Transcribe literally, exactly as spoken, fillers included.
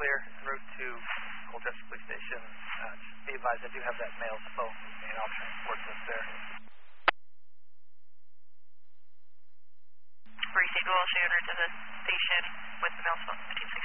clear en route to Colchester Police Station. Uh, just be advised, I do have that male's phone with me, and I'll transport this there. Breeze Eagle, also en route to the station with the male's phone, fifteen sixty.